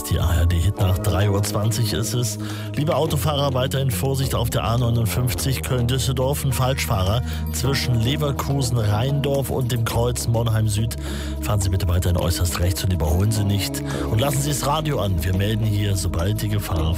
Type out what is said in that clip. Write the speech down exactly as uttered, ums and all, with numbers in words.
Die A R D-Hitnacht, drei Uhr zwanzig ist es. Liebe Autofahrer, weiterhin Vorsicht auf der A neunundfünfzig Köln-Düsseldorf. Ein Falschfahrer zwischen Leverkusen-Rheindorf und dem Kreuz Monheim Süd. Fahren Sie bitte weiterhin äußerst rechts und überholen Sie nicht. Und lassen Sie das Radio an. Wir melden hier, sobald die Gefahr